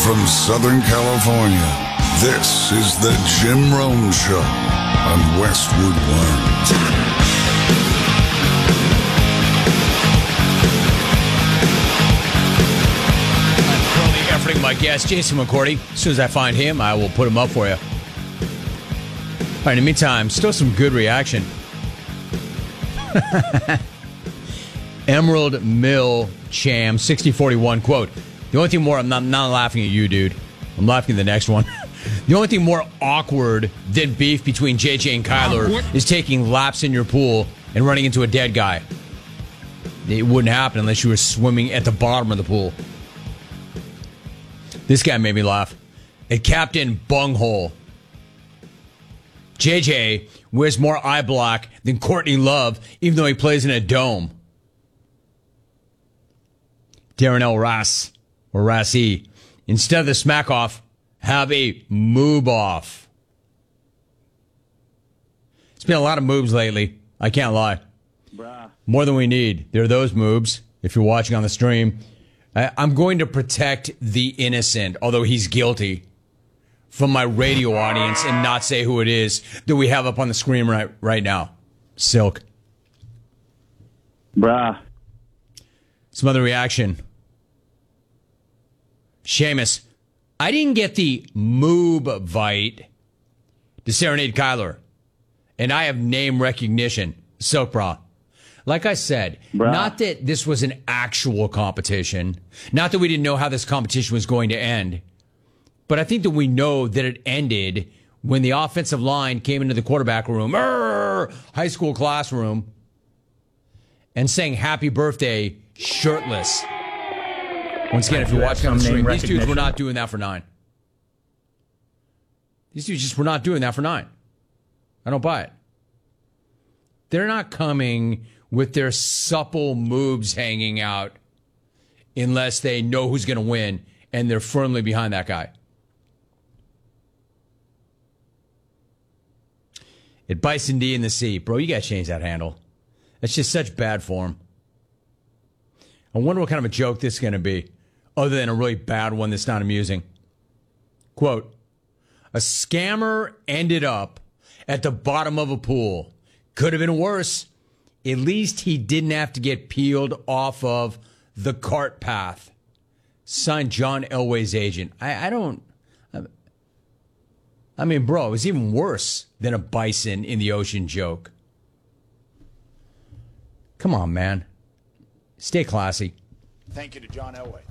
from Southern California, this is the Jim Rome Show on Westwood One. Efforting my guest, Jason McCourty. As soon as I find him, I will put him up for you. All right, in the meantime, still some good reaction. Emerald Mill Cham, 6041, quote, the only thing more, I'm not laughing at you, dude. I'm laughing at the next one. The only thing more awkward than beef between JJ and Kyler is taking laps in your pool and running into a dead guy. It wouldn't happen unless you were swimming at the bottom of the pool. This guy made me laugh. At Captain Bunghole. JJ wears more eye black than Courtney Love, even though he plays in a dome. Darren L. Rass, or Rassie. Instead of the smack off, have a moob off. It's been a lot of moobs lately. I can't lie. Bruh. More than we need. There are those moobs, if you're watching on the stream. I'm going to protect the innocent, although he's guilty, from my radio audience and not say who it is that we have up on the screen right now. Silk. Bruh. Some other reaction. Seamus. I didn't get the moob-vite to serenade Kyler, and I have name recognition. Silk bra. Like I said, not that this was an actual competition, not that we didn't know how this competition was going to end, but I think that we know that it ended when the offensive line came into the quarterback room, high school classroom, and sang happy birthday shirtless. Once again, if you're watching on the stream, these dudes were not doing that for 9. These dudes just were not doing that for 9. I don't buy it. They're not coming with their supple moves hanging out unless they know who's going to win and they're firmly behind that guy. At Bison D in the sea. Bro, you got to change that handle. That's just such bad form. I wonder what kind of a joke this is going to be, other than a really bad one that's not amusing. Quote, a scammer ended up at the bottom of a pool. Could have been worse. At least he didn't have to get peeled off of the cart path. Signed John Elway's agent. I mean, bro, it was even worse than a bison in the ocean joke. Come on, man. Stay classy. Thank you to John Elway.